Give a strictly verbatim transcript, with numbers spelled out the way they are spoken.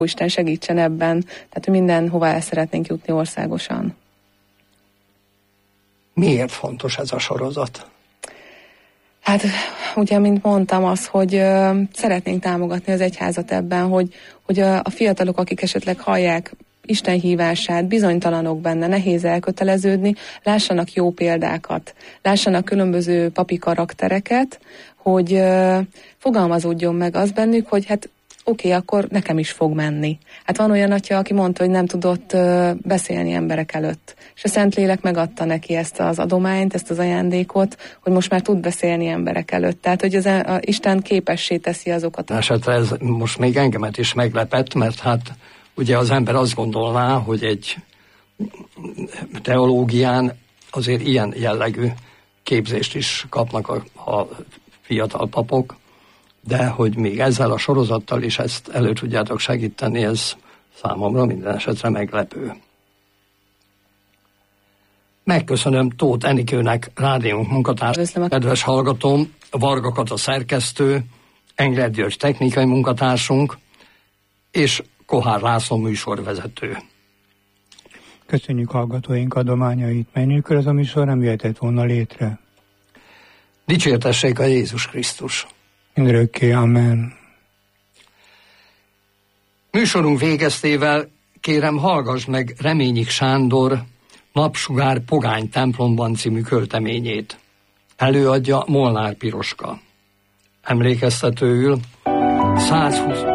Isten segítsen ebben, tehát mindenhova el szeretnénk jutni országosan. Miért fontos ez a sorozat? Hát ugye, mint mondtam, az, hogy ö, szeretnénk támogatni az egyházat ebben, hogy, hogy a, a fiatalok, akik esetleg hallják Isten hívását, bizonytalanok benne, nehéz elköteleződni, lássanak jó példákat, lássanak különböző papi karaktereket, hogy ö, fogalmazódjon meg az bennük, hogy hát oké, okay, akkor nekem is fog menni. Hát van olyan atya, aki mondta, hogy nem tudott ö, beszélni emberek előtt. És a Szentlélek megadta neki ezt az adományt, ezt az ajándékot, hogy most már tud beszélni emberek előtt. Tehát, hogy az a, a Isten képessé teszi azokat. Esetre ez most még engemet is meglepett, mert hát ugye az ember azt gondolná, hogy egy teológián azért ilyen jellegű képzést is kapnak a, a fiatal papok, de hogy még ezzel a sorozattal is ezt elő tudjátok segíteni, ez számomra minden esetre meglepő. Megköszönöm Tóth Enikőnek, rádiónk munkatárs, kedves hallgatóm, Varga Kata szerkesztő, Engler György technikai munkatársunk, és Kohár László műsorvezető. Köszönjük hallgatóink adományait, mely nélkül ez a műsor nem jöhetett volna létre. Dicsértessék a Jézus Krisztus! Mindörökké, amen. Műsorunk végeztével kérem hallgass meg Reményik Sándor Napsugár Pogány templomban című költeményét. Előadja Molnár Piroska. Emlékeztetőül százhúsz